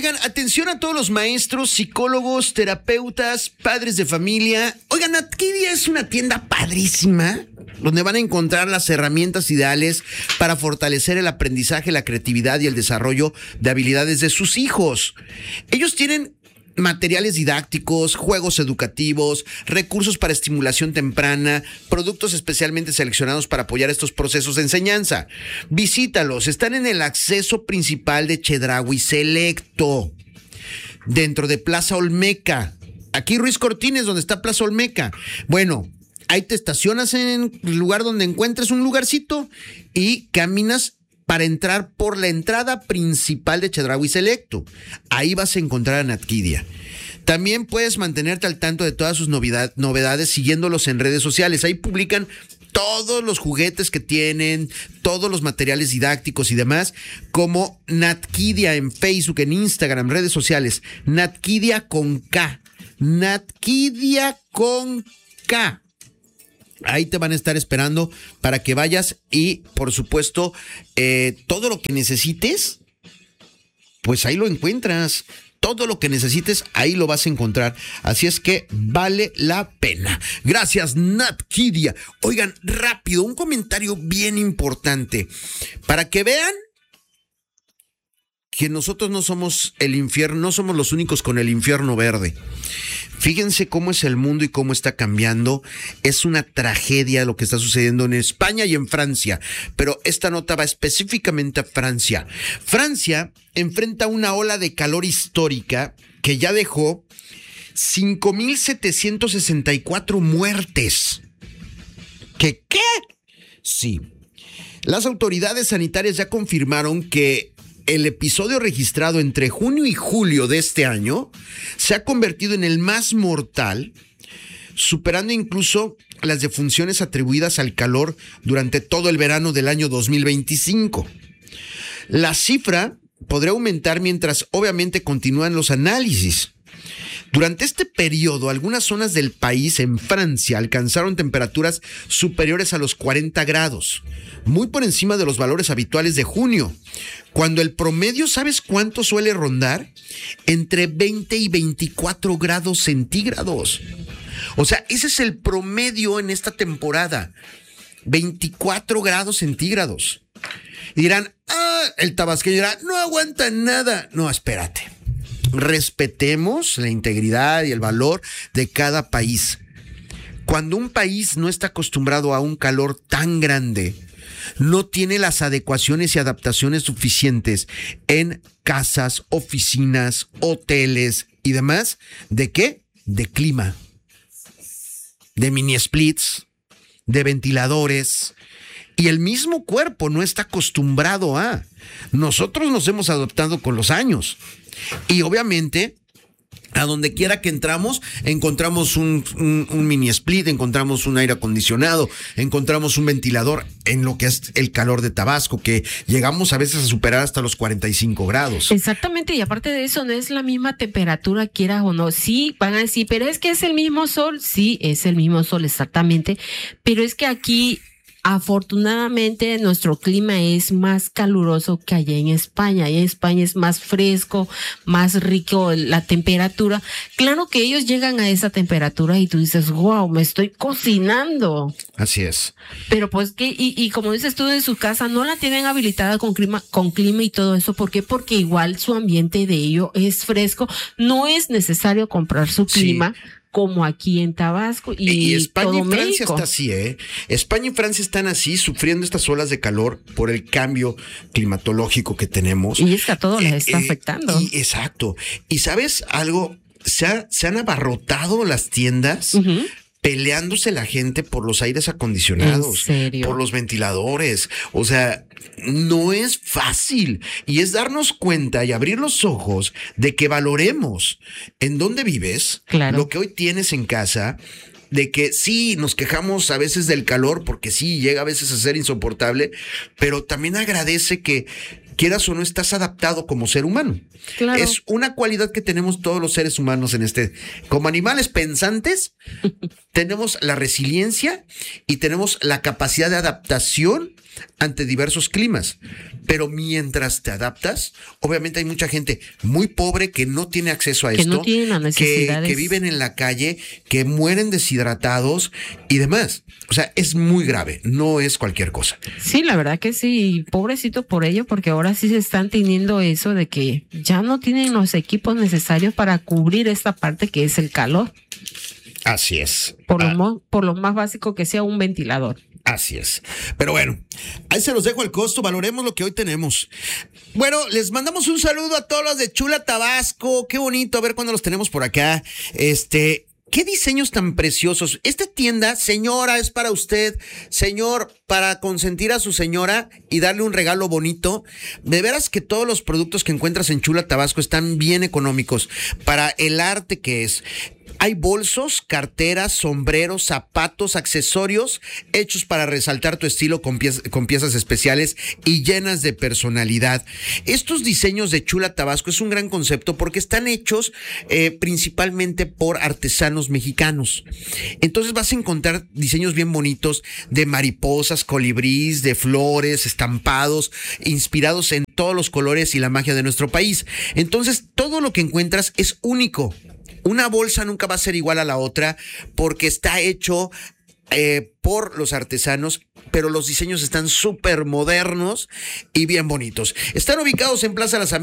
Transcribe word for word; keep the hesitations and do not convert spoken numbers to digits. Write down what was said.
Oigan, atención a todos los maestros, psicólogos, terapeutas, padres de familia. Oigan, Natkidia es una tienda padrísima donde van a encontrar las herramientas ideales para fortalecer el aprendizaje, la creatividad y el desarrollo de habilidades de sus hijos. Ellos tienen materiales didácticos, juegos educativos, recursos para estimulación temprana, productos especialmente seleccionados para apoyar estos procesos de enseñanza. Visítalos, están en el acceso principal de Chedraui Selecto, dentro de Plaza Olmeca. Aquí Ruiz Cortines, donde está Plaza Olmeca. Bueno, ahí te estacionas en el lugar donde encuentres un lugarcito y caminas para entrar por la entrada principal de Chedraui Selecto. Ahí vas a encontrar a Natkidia. También puedes mantenerte al tanto de todas sus novedad, novedades siguiéndolos en redes sociales. Ahí publican todos los juguetes que tienen, todos los materiales didácticos y demás, como Natkidia en Facebook, en Instagram, redes sociales. Natkidia con K. Natkidia con K. Ahí te van a estar esperando para que vayas y, por supuesto, eh, todo lo que necesites, pues ahí lo encuentras. Todo lo que necesites, ahí lo vas a encontrar. Así es que vale la pena. Gracias, Natkidia. Oigan, rápido, un comentario bien importante. Para que vean que nosotros no somos el infierno, no somos los únicos con el infierno verde. Fíjense cómo es el mundo y cómo está cambiando. Es una tragedia lo que está sucediendo en España y en Francia. Pero esta nota va específicamente a Francia. Francia enfrenta una ola de calor histórica que ya dejó cinco mil setecientas sesenta y cuatro muertes. ¿Qué qué? Sí. Las autoridades sanitarias ya confirmaron que el episodio registrado entre junio y julio de este año se ha convertido en el más mortal, superando incluso las defunciones atribuidas al calor durante todo el verano del año dos mil veinticinco. La cifra podría aumentar mientras obviamente continúan los análisis. Durante este periodo, algunas zonas del país en Francia alcanzaron temperaturas superiores a los cuarenta grados, muy por encima de los valores habituales de junio, cuando el promedio, ¿sabes cuánto suele rondar? Entre veinte y veinticuatro grados centígrados. O sea, ese es el promedio en esta temporada, veinticuatro grados centígrados. Y dirán, ah, el tabasqueño dirá, no aguanta nada. No, espérate. Respetemos la integridad y el valor de cada país. Cuando un país no está acostumbrado a un calor tan grande, no tiene las adecuaciones y adaptaciones suficientes en casas, oficinas, hoteles y demás, ¿de qué? De clima, de mini splits, de ventiladores. Y el mismo cuerpo no está acostumbrado a. Nosotros nos hemos adaptado con los años. Y obviamente, a donde quiera que entramos, encontramos un, un, un mini split, encontramos un aire acondicionado, encontramos un ventilador en lo que es el calor de Tabasco, que llegamos a veces a superar hasta los cuarenta y cinco grados. Exactamente, y aparte de eso, no es la misma temperatura, quieras o no. Sí, van a decir, pero es que es el mismo sol. Sí, es el mismo sol, exactamente. Pero es que aquí, afortunadamente, nuestro clima es más caluroso que allá en España. Allá en España es más fresco, más rico la temperatura. Claro que ellos llegan a esa temperatura y tú dices, wow, me estoy cocinando. Así es. Pero pues que, y, y como dices tú, en su casa no la tienen habilitada con clima, con clima y todo eso. ¿Por qué? Porque igual su ambiente de ello es fresco. No es necesario comprar su clima. Sí. Como aquí en Tabasco y, y España todo y Francia México. Está así, ¿eh? España y Francia están así, sufriendo estas olas de calor por el cambio climatológico que tenemos. Y es que a todos les está eh, afectando. Y, exacto. Y ¿sabes algo? Se, ha, se han abarrotado las tiendas. Uh-huh. Peleándose la gente por los aires acondicionados, ¿en serio? Por los ventiladores. O sea, no es fácil. Y es darnos cuenta y abrir los ojos de que valoremos en dónde vives, claro. Lo que hoy tienes en casa, de que sí, nos quejamos a veces del calor, porque sí, llega a veces a ser insoportable, pero también agradece que, quieras o no, estás adaptado como ser humano. Claro. Es una cualidad que tenemos todos los seres humanos en este, como animales pensantes, tenemos la resiliencia y tenemos la capacidad de adaptación ante diversos climas. Pero mientras te adaptas, obviamente hay mucha gente muy pobre que no tiene acceso a que esto, no tienen las que, necesidades. que viven en la calle, que mueren deshidratados y demás. O sea, es muy grave, no es cualquier cosa. Sí, la verdad que sí, pobrecito por ello, porque ahora sí se están teniendo eso de que ya no tienen los equipos necesarios para cubrir esta parte que es el calor. Así es. Por lo, Ah. mo- por lo más básico que sea un ventilador. Así es. Pero bueno, ahí se los dejo al costo, valoremos lo que hoy tenemos. Bueno, les mandamos un saludo a todos los de Chula Tabasco. Qué bonito, a ver cuándo los tenemos por acá. Este, qué diseños tan preciosos. Esta tienda, señora, es para usted, señor, para consentir a su señora y darle un regalo bonito. De veras que todos los productos que encuentras en Chula Tabasco están bien económicos para el arte que es. Hay bolsos, carteras, sombreros, zapatos, accesorios hechos para resaltar tu estilo con, piez- con piezas especiales y llenas de personalidad. Estos diseños de Chula Tabasco es un gran concepto porque están hechos eh, principalmente por artesanos mexicanos. Entonces vas a encontrar diseños bien bonitos de mariposas, colibrís, de flores, estampados, inspirados en todos los colores y la magia de nuestro país. Entonces todo lo que encuentras es único. Una bolsa nunca va a ser igual a la otra porque está hecho eh, por los artesanos, pero los diseños están súper modernos y bien bonitos. Están ubicados en Plaza Las Américas.